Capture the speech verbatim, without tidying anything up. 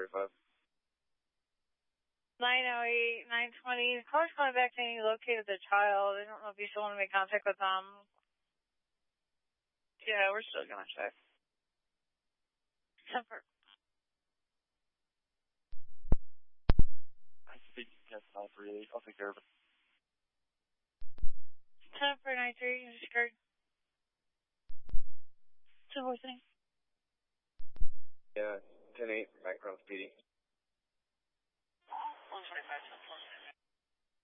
thirty-five. nine oh eight, nine twenty. Caller's calling back saying he located the child. I don't know if you still want to make contact with them. Yeah, we're still going to check. Temper. I think yes, nine three eight. I'll take care of it. Temper nine three, skirt. two four three. Yeah, ten eight, background speeding. one twenty-five.